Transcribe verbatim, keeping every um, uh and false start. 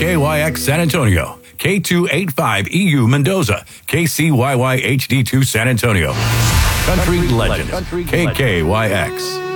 K Y X San Antonio, K two eighty-five E U Mendoza, K C Y Y H D two San Antonio. Country, Country legend, Country K K Y X.